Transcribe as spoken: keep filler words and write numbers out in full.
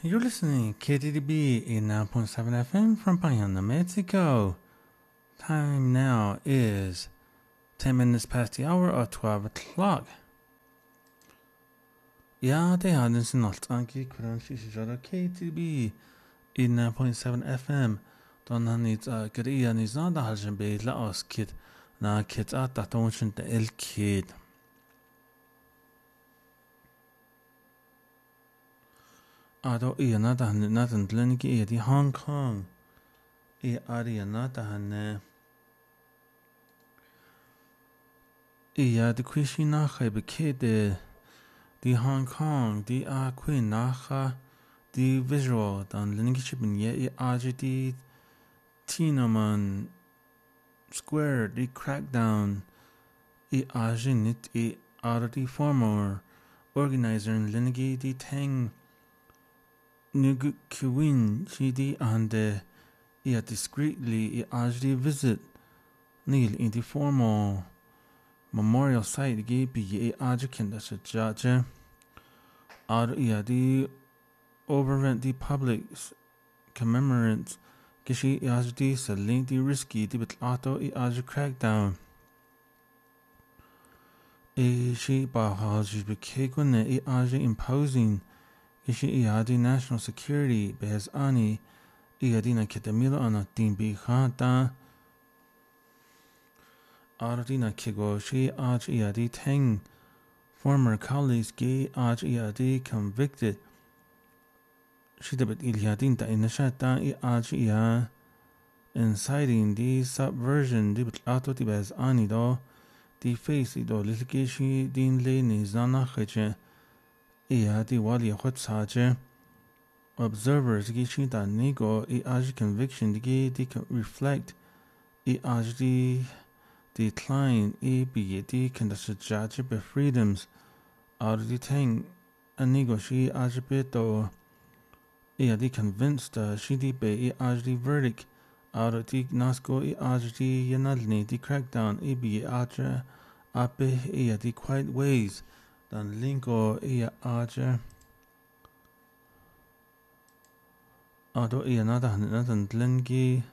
You're listening K T D B eighty-nine point seven F M from Payana, Mexico. Time now is ten minutes past the hour of twelve o'clock. Ja, det har den sin alt anki kuran shisha K T D B eighty-nine point seven F M. Don han it a gria ni zanda haljen be la os kid na kid at dat onchen de el kid. Ado i na da han na den lenki i di Hong Kong. I ari na da han I ja de kwishi na khaybe kid di Hong Kong di a queen nacha di visual dan lenki chipin ye i aji di Tinaman Square di crackdown I aji nit I already former organizer in lenki di tang Nugu Kiwin Chidi and I discreetly I aji visit Neil in the formal memorial site gave be I aji kinda judge Ar I the overrent the public commemorate Gishi I aji selling the risky the bit auto I aji crackdown E she bahaji be kegune I aji imposing Ishi iadi national security bez ani iadi na ketamila ana timbi khata ardi na kigo shi aj iadi teng former colleagues ge aj iadi convicted shi debit iliadin ta inashata I aj ia inciting the subversion di auto di bez ani do di face do litigation din le ni zana khaje I di wali khot saje observers gi shi da nego I aj conviction di di reflect I aj di decline I bi di can the judge be freedoms out di thing a nego shi aj be to I di convinced shi di be I aj di verdict out of di nasco I aj di yanalni di crackdown I bi aj ape I di quiet ways dan linko I aja Ado I nada nadan lengi